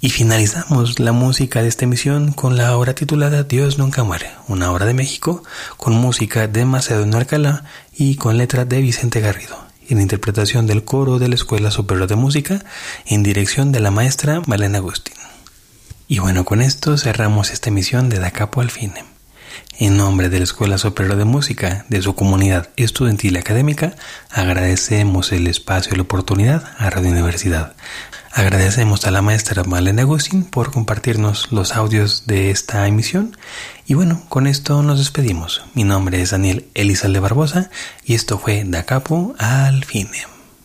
Y finalizamos la música de esta emisión con la obra titulada Dios nunca muere, una obra de México, con música de Macedonio Alcalá y con letra de Vicente Garrido, en interpretación del coro de la Escuela Superior de Música, en dirección de la maestra Malena Agustín. Y bueno, con esto cerramos esta emisión de Da Capo al Fine. En nombre de la Escuela Superior de Música, de su comunidad estudiantil y académica, agradecemos el espacio y la oportunidad a Radio Universidad. Agradecemos a la maestra Malena Agustín por compartirnos los audios de esta emisión. Y bueno, con esto nos despedimos. Mi nombre es Daniel Elizalde Barbosa y esto fue Da Capo al Fine.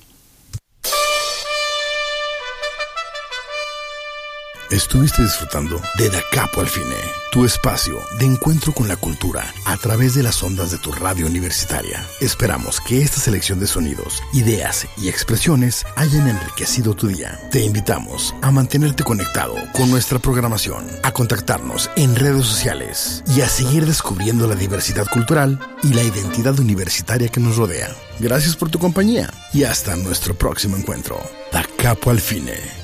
Estuviste disfrutando de Da Capo al Fine, tu espacio de encuentro con la cultura a través de las ondas de tu radio universitaria. Esperamos que esta selección de sonidos, ideas y expresiones hayan enriquecido tu día. Te invitamos a mantenerte conectado con nuestra programación, a contactarnos en redes sociales y a seguir descubriendo la diversidad cultural y la identidad universitaria que nos rodea. Gracias por tu compañía y hasta nuestro próximo encuentro. Da Capo al Fine.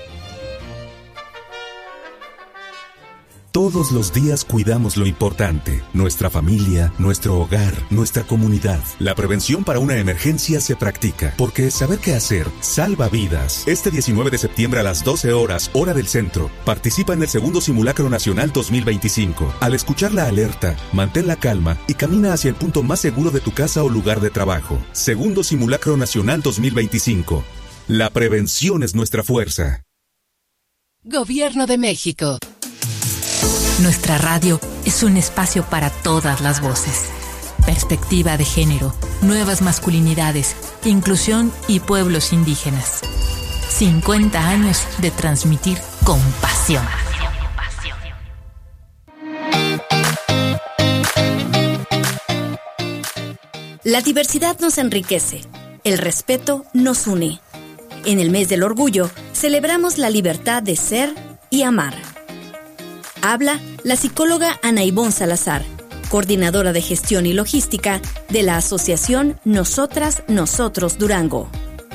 Todos los días cuidamos lo importante, nuestra familia, nuestro hogar, nuestra comunidad. La prevención para una emergencia se practica, porque saber qué hacer salva vidas. Este 19 de septiembre a las 12 horas, hora del centro, participa en el segundo Simulacro Nacional 2025. Al escuchar la alerta, mantén la calma y camina hacia el punto más seguro de tu casa o lugar de trabajo. Segundo Simulacro Nacional 2025. La prevención es nuestra fuerza. Gobierno de México. Nuestra radio es un espacio para todas las voces. Perspectiva de género, nuevas masculinidades, inclusión y pueblos indígenas. 50 años de transmitir con pasión. La diversidad nos enriquece. El respeto nos une. En el mes del orgullo, celebramos la libertad de ser y amar. Habla la psicóloga Ana Ivonne Salazar, coordinadora de gestión y logística de la Asociación Nosotras, Nosotros Durango.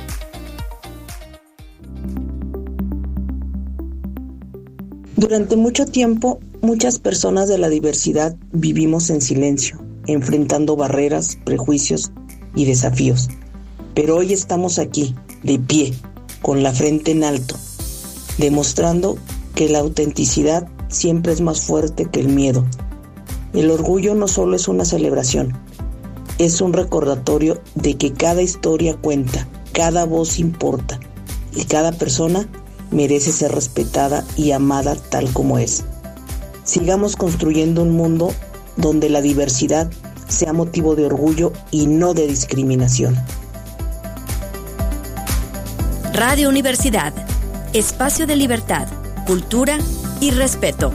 Durante mucho tiempo, muchas personas de la diversidad vivimos en silencio, enfrentando barreras, prejuicios y desafíos. Pero hoy estamos aquí, de pie, con la frente en alto, demostrando que la autenticidad siempre es más fuerte que el miedo. El orgullo no solo es una celebración, es un recordatorio de que cada historia cuenta, cada voz importa y cada persona merece ser respetada y amada tal como es. Sigamos construyendo un mundo donde la diversidad sea motivo de orgullo y no de discriminación. Radio Universidad, espacio de libertad, cultura y respeto.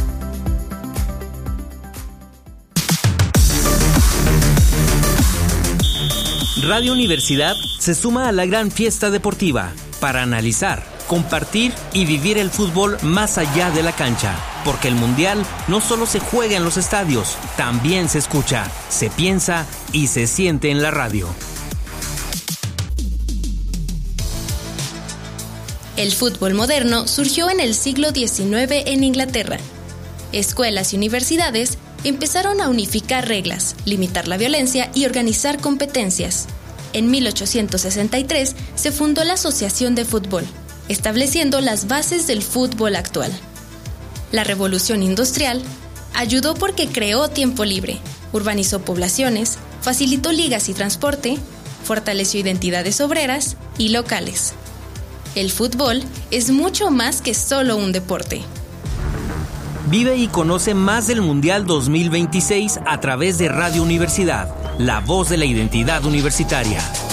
Radio Universidad se suma a la gran fiesta deportiva para analizar, compartir y vivir el fútbol más allá de la cancha, porque el Mundial no solo se juega en los estadios, también se escucha, se piensa y se siente en la radio. El fútbol moderno surgió en el siglo XIX en Inglaterra. Escuelas y universidades empezaron a unificar reglas, limitar la violencia y organizar competencias. En 1863 se fundó la Asociación de Fútbol, estableciendo las bases del fútbol actual. La Revolución Industrial ayudó porque creó tiempo libre, urbanizó poblaciones, facilitó ligas y transporte, fortaleció identidades obreras y locales. El fútbol es mucho más que solo un deporte. Vive y conoce más del Mundial 2026 a través de Radio Universidad, la voz de la identidad universitaria.